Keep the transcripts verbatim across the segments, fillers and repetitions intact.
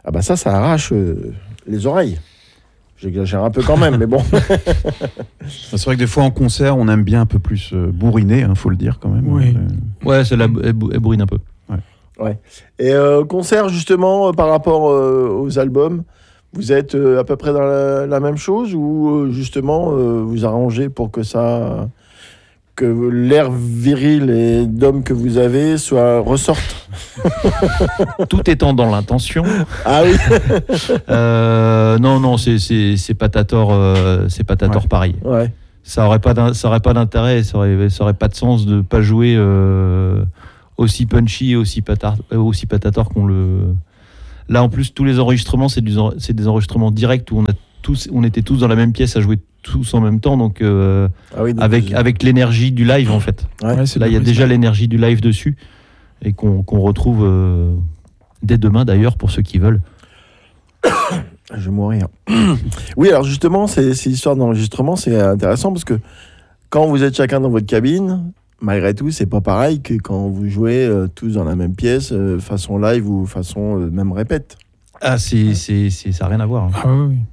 Ah bah ça, ça arrache euh, les oreilles. J'exagère un peu quand même, mais bon. C'est vrai que des fois en concert, on aime bien un peu plus euh, bourriner, hein, faut le dire quand même. Oui. Euh, Ouais, celle-là, elle, bou- elle bourrine un peu. Ouais. Et euh, concert, justement, euh, par rapport euh, aux albums, vous êtes euh, à peu près dans la, la même chose ou euh, justement euh, vous arrangez pour que ça, que l'air viril et d'homme que vous avez soit ressorte? Tout étant dans l'intention. Ah oui. Euh, non, non, c'est, c'est, c'est pas ta tort, euh, c'est pas ta tort Ouais. pareil. Ouais. Ça aurait pas, d'in- ça aurait pas d'intérêt, ça aurait, ça aurait pas de sens de pas jouer euh, aussi punchy et aussi, patar, euh, aussi patator qu'on le. Là, en plus, tous les enregistrements, c'est, du, c'est des enregistrements directs où on, a tous, on était tous dans la même pièce à jouer tous en même temps, donc, euh, Ah oui, donc avec, vous- avec l'énergie du live en fait. Ouais. Ouais, c'est Là, il y a le déjà prisme. l'énergie du live dessus et qu'on, qu'on retrouve euh, dès demain d'ailleurs pour ceux qui veulent. Je vais mourir. Oui, alors justement, ces, ces histoires d'enregistrement, c'est intéressant parce que quand vous êtes chacun dans votre cabine, malgré tout, c'est pas pareil que quand vous jouez euh, tous dans la même pièce, euh, façon live ou façon euh, même répète. Ah, c'est, c'est, c'est, ça n'a rien à voir. hein. Ah oui, oui.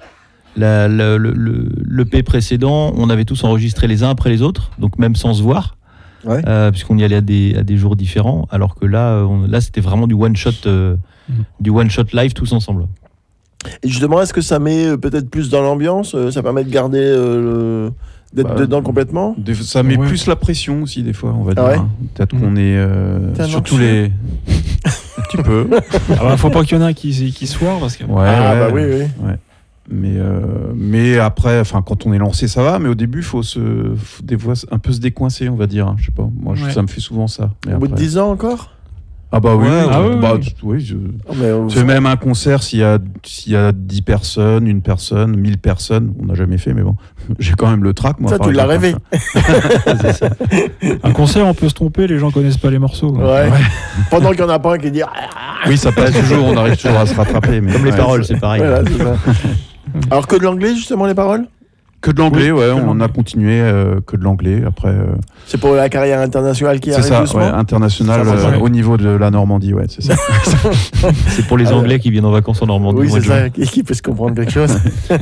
La, la- le, le, l'E P précédent, on avait tous enregistré les uns après les autres, donc même sans se voir, Ouais. euh, puisqu'on y allait à des, à des jours différents, alors que là, on- là c'était vraiment du one-shot euh, Mhm. du one-shot live tous ensemble. Et justement, est-ce que ça met euh, peut-être plus dans l'ambiance euh, Ça permet de garder, euh, le- d'être Bah, dedans complètement des- ça met Ouais. plus la pression aussi des fois, on va Ah dire. ouais hein. Peut-être Mm. qu'on est euh, T'es un surtout anxieux. les. un petit peu. Ah bah, faut pas qu'il y en ait un qui, qui se foire parce que. Ouais, Ah ouais. bah oui, oui. Mais, euh, mais après, enfin, quand on est lancé, ça va. Mais au début, faut se, faut des fois un peu se décoincer, on va dire. hein. Je sais pas. Moi, je- Ouais. ça me fait souvent ça. Mais Au bout de après- dix ans encore Ah bah oui. Ouais, oui, ah je- oui, bah, oui. tu- oui, je- Oh, mais, euh, C'est même un concert, s'il y a, s'il y a dix personnes, une personne, mille personnes, on n'a jamais fait, mais bon, j'ai quand même le trac, moi. Ça, par tu l'as exemple. rêvé. C'est ça. Un concert, on peut se tromper, les gens connaissent pas les morceaux. Ouais. Pendant qu'il y en a pas un qui dit. Ah, Oui, ça passe toujours, on arrive toujours à se rattraper. Mais Comme les ouais, paroles, c'est pareil. voilà, c'est ça. Alors que de l'anglais, justement, les paroles Que de l'anglais, Oui, ouais, que de on l'anglais. a continué euh, que de l'anglais. Après, euh, C'est pour la carrière internationale qui c'est arrive ça, doucement. ouais, international Ça, ça, euh, ouais. au niveau de la Normandie, ouais, c'est ça. C'est pour les Ah, Anglais qui viennent en vacances en Normandie. Oui, au mois c'est de juin. ça, qui qui peut se comprendre quelque chose.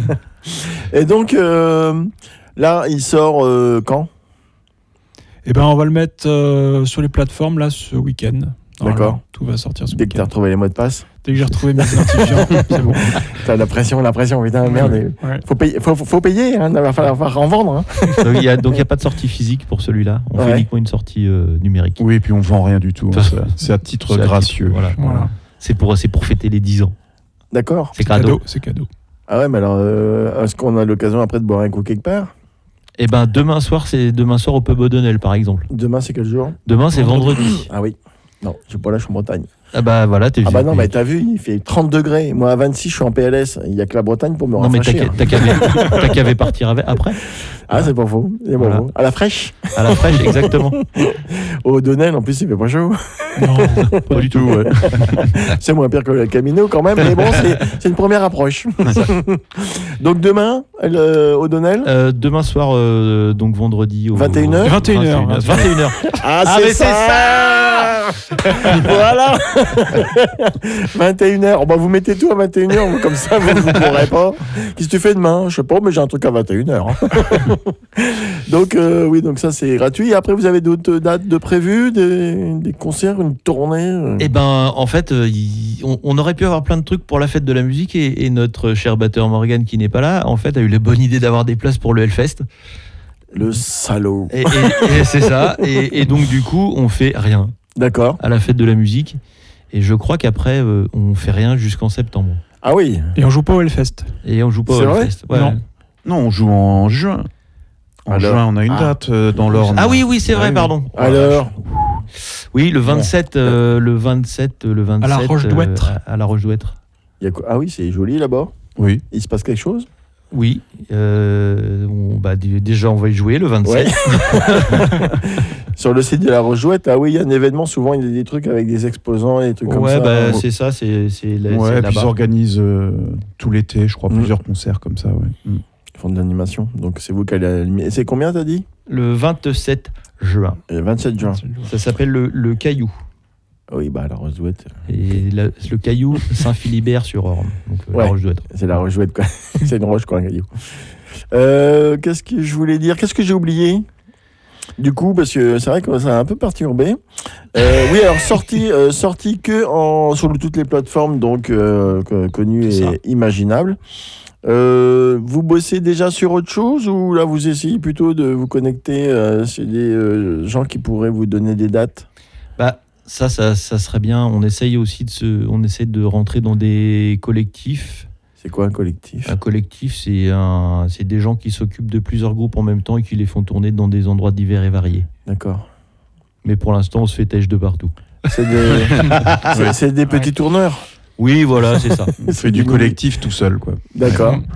Et donc, euh, là, il sort euh, quand Et ben, on va le mettre euh, sur les plateformes là ce week-end. Normalement, D'accord. Tout va sortir ce Dès que tu as week-end. retrouvé les mots de passe. Dès que j'ai retrouvé mes identifiants, c'est bon. T'as la pression, la pression, putain, merde. Ouais. Faut payer, faut, faut- faut payer, hein, il va falloir, falloir en vendre. Hein. Donc, il y a, donc il n'y a pas de sortie physique pour celui-là. On Ouais. fait uniquement une sortie euh, numérique. Oui, et puis on vend rien du tout. hein, Ça- c'est- c'est à titre C'est à titre, gracieux. voilà. Voilà. C'est pour, c'est pour fêter les dix ans. D'accord. C'est cadeau. C'est cadeau. Ah ouais, mais alors, euh, est-ce qu'on a l'occasion après de boire un coup quelque part? Et ben demain soir, c'est demain soir au pub O'Donnell par exemple. Demain, c'est quel jour? Demain c'est vendredi. Ah oui. Non, je suis pas là, je suis en Bretagne. Ah bah voilà, t'es Ah bah non, t'es- mais t'as vu, il fait trente degrés. Moi, à vingt-six, je suis en P L S. Il y a que la Bretagne pour me Non mais t'as rafraîchir. qu'à- t'as qu'à t'as qu'à partir avec- après. Ah, c'est pas faux. C'est pas Voilà. faux. À la fraîche. À la fraîche, exactement. Au Donnel, en plus, il fait pas chaud. Non, Pas du tout. ouais. C'est moins pire que le Camino quand même, mais bon, c'est, c'est une première approche. Donc demain, elle, euh, au Donnel Euh, demain soir, euh, donc vendredi au vingt et une heures vingt et une heures. vingt et une heures. Ah, Ah, mais c'est Voilà vingt et une heures. Oh, bah, vous mettez tout à vingt et une heures, comme ça, vous ne pourrez pas. Qu'est-ce que tu fais demain? Je sais pas, mais j'ai un truc à vingt et une heures. Donc, euh, oui, donc ça, c'est gratuit. Et après, vous avez d'autres dates de prévues, des, des concerts, une tournée euh Eh ben, en fait, euh, il- on, on aurait pu avoir plein de trucs pour la fête de la musique et, et notre cher batteur Morgan, qui n'est pas là, en fait, a eu la bonne idée d'avoir des places pour le Hellfest. Le salaud. Et, et- et c'est ça. Et, et donc, du coup, on fait rien D'accord. à la fête de la musique. Et je crois qu'après, euh, on fait rien jusqu'en septembre. Ah oui. Et on joue pas au Hellfest. Et on joue pas C'est au vrai Hellfest. Ouais. Non. Non, on joue en juin. En Alors juin, on a une Ah. date euh, dans l'Orne. Ah oui, oui, c'est vrai, Ah oui. pardon. Alors, Oui, le vingt-sept, euh, le vingt-sept, le vingt-sept. À la Roche-Douêtre. euh, à, à la Roche-Douêtre. il y a quoi Ah oui, c'est joli là-bas. Oui. Il se passe quelque chose Oui. Euh, on- bah, d- déjà, on va y jouer le vingt-sept. Ouais. Sur le site de la Roche-Jouette, ah oui, il y a un événement, souvent il y a des trucs avec des exposants et des trucs comme Ouais, ça. bah, c'est ça, c'est c'est la- Ouais, c'est puis là-bas. ils organisent euh, tout l'été, je crois, Mm. plusieurs concerts comme ça. Ouais. Mm. Ils font de l'animation, donc c'est vous qui allez animer. Et c'est combien, t'as dit Le vingt-sept juin. Le vingt-sept juin. Ça s'appelle le, le Caillou. Oui, bah la Rosouette, Et la- le caillou Saint-Philibert-sur-Orne. Donc euh, Ouais. la roche d'Ouêtre. c'est la Rosouette, quoi. C'est une roche, quoi, un caillou. Euh, qu'est-ce que je voulais dire? Qu'est-ce que j'ai oublié? Du coup, parce que c'est vrai que ça a un peu perturbé. Euh, oui, alors sorti, euh, sorti que en, sur le- toutes les plateformes donc euh, co- connues C'est ça. et imaginables. Euh, vous bossez déjà sur autre chose ou là vous essayez plutôt de vous connecter euh, sur des euh, gens qui pourraient vous donner des dates? Bah, ça, ça, ça serait bien. On essaye aussi de se, on essaie de rentrer dans des collectifs. C'est quoi un collectif? Un collectif, c'est un, c'est des gens qui s'occupent de plusieurs groupes en même temps et qui les font tourner dans des endroits divers et variés. D'accord. Mais pour l'instant, on se fait têche de partout. C'est des, c'est- c'est des petits tourneurs. Oui, voilà, c'est ça. On fait du collectif tout seul, quoi. D'accord.